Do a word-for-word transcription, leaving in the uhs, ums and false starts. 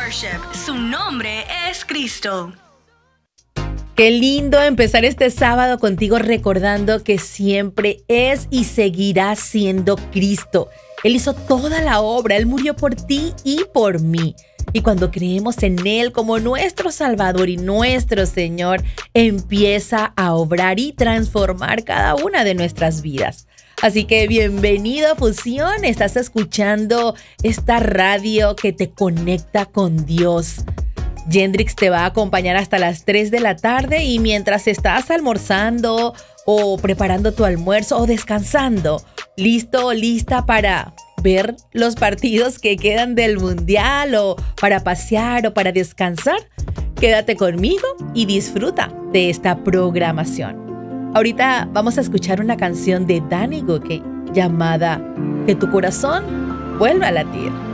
Worship. Su nombre es Cristo. Qué lindo empezar este sábado contigo recordando que siempre es y seguirá siendo Cristo. Él hizo toda la obra, Él murió por ti y por mí. Y cuando creemos en Él como nuestro Salvador y nuestro Señor, empieza a obrar y transformar cada una de nuestras vidas. Así que bienvenido a Fusión, estás escuchando esta radio que te conecta con Dios. Yendrix te va a acompañar hasta las tres de la tarde y mientras estás almorzando o preparando tu almuerzo o descansando, listo o lista para ver los partidos que quedan del mundial o para pasear o para descansar, quédate conmigo y disfruta de esta programación. Ahorita vamos a escuchar una canción de Danny Gokey llamada Que tu corazón vuelva a latir.